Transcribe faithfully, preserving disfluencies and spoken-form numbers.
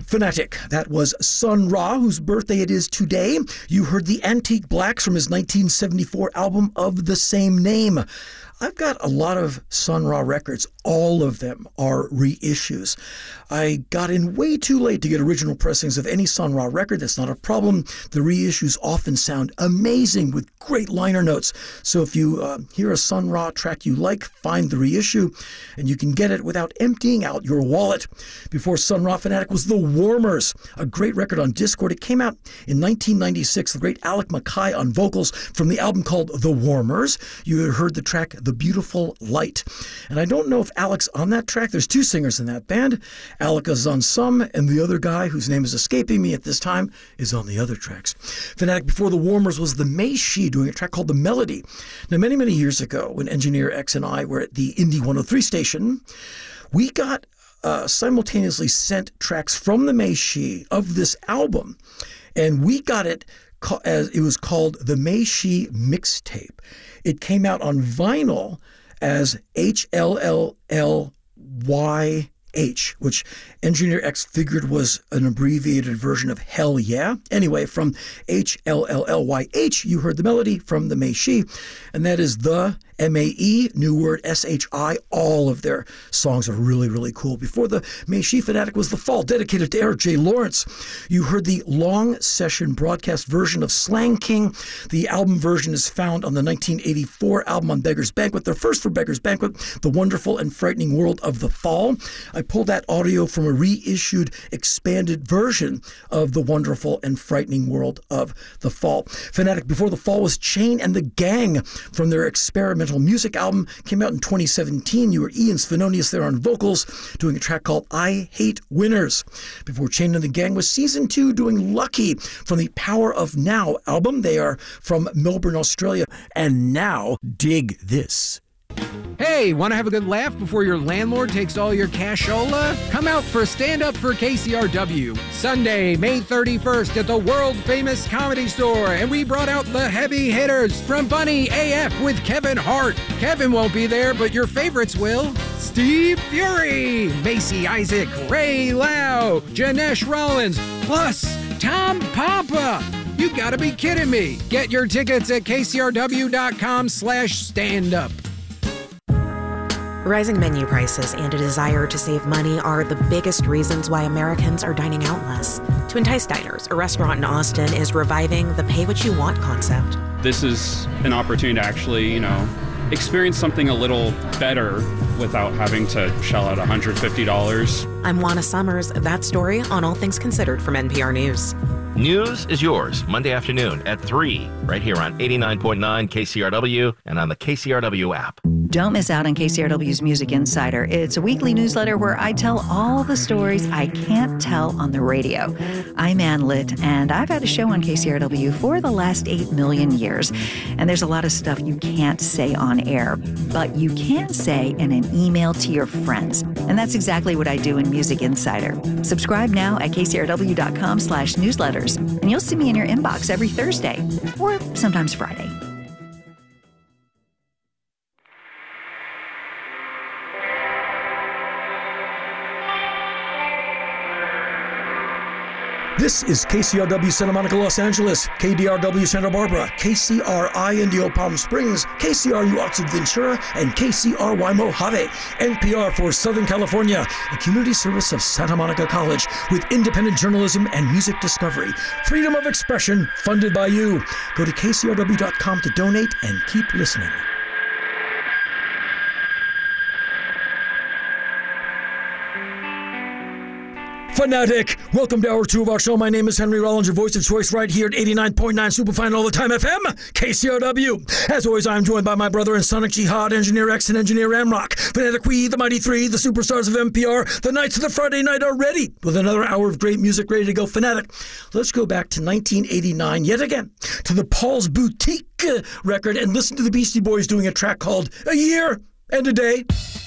Fanatic. That was Sun Ra, whose birthday it is today. You heard the Antique Blacks from his nineteen seventy-four album of the same name. I've got a lot of Sun Ra records. All of them are reissues. I got in way too late to get original pressings of any Sun Ra record. That's not a problem. The reissues often sound amazing with great liner notes. So if you uh, hear a Sun Ra track you like, find the reissue, and you can get it without emptying out your wallet. Before Sun Ra, Fanatic was The Warmers, a great record on Dischord. It came out in nineteen ninety-six. The great Alec Mackay on vocals from the album called The Warmers. You had heard the track The Beautiful Light. And I don't know if Alec's on that track. There's two singers in that band. Alec is on some, and the other guy, whose name is escaping me at this time, is on the other tracks. Fanatic before The Warmers was the Mei Shi doing a track called The Melody. Now, many, many years ago, when Engineer X and I were at the Indie one oh three station, we got uh, simultaneously sent tracks from the Mei Shi of this album, and we got it as it was called the Mei Shi Mixtape. It came out on vinyl as H L L L Y H, which Engineer X figured was an abbreviated version of Hell Yeah. Anyway, from H L L L Y H, you heard the melody from the Mei Shi, and that is the M A E, new word S H I. All of their songs are really, really cool. Before the Mei Shi, Fanatic was The Fall, dedicated to Eric J. Lawrence. You heard the long session broadcast version of Slang King. The album version is found on the nineteen eighty-four album on Beggar's Banquet, their first for Beggar's Banquet, The Wonderful and Frightening World of the Fall. I pulled that audio from a reissued, expanded version of The Wonderful and Frightening World of the Fall. Fanatic before the Fall was Chain and the Gang from their experimental music album. Came out in twenty seventeen. You were Ian Svenonius there on vocals, doing a track called I Hate Winners. Before Chain and the Gang was Season two, doing Lucky from the Power of Now album. They are from Melbourne, Australia. And now, dig this. Hey, want to have a good laugh before your landlord takes all your cashola? Come out for Stand Up for K C R W, Sunday, May thirty-first at the world-famous Comedy Store, and we brought out the heavy hitters from Bunny A F with Kevin Hart. Kevin won't be there, but your favorites will. Steve Fury, Macy Isaac, Ray Lau, Janesh Rollins, plus Tom Papa. You gotta be kidding me. Get your tickets at kcrw.com slash stand up. Rising menu prices and a desire to save money are the biggest reasons why Americans are dining out less. To entice diners, a restaurant in Austin is reviving the pay what you want concept. This is an opportunity to actually, you know, experience something a little better without having to shell out one hundred fifty dollars. I'm Juana Summers. That story on All Things Considered from N P R News. News is yours, Monday afternoon at three, right here on eighty-nine point nine K C R W and on the K C R W app. Don't miss out on K C R W's Music Insider. It's a weekly newsletter where I tell all the stories I can't tell on the radio. I'm Ann Litt, and I've had a show on K C R W for the last eight million years. And there's a lot of stuff you can't say on air, but you can say in an email to your friends. And that's exactly what I do in Music Insider. Subscribe now at kcrw.com slash newsletters, and you'll see me in your inbox every Thursday, or sometimes Friday. This is K C R W Santa Monica, Los Angeles, K D R W Santa Barbara, K C R I Indio Palm Springs, K C R U Oxford Ventura, and K C R Y Mojave. N P R for Southern California, a community service of Santa Monica College with independent journalism and music discovery. Freedom of expression, funded by you. Go to k c r w dot com to donate and keep listening. Fanatic, welcome to hour two of our show. My name is Henry Rollins, your voice of choice right here at eighty-nine point nine Superfine All the Time F M, K C R W. As always, I'm joined by my brother in Sonic Jihad, Engineer X, and Engineer Amrock. Fanatic We, the Mighty Three, the superstars of N P R. The nights of the Friday night are ready with another hour of great music ready to go. Fanatic, let's go back to nineteen eighty-nine yet again to the Paul's Boutique record and listen to the Beastie Boys doing a track called A Year and a Day.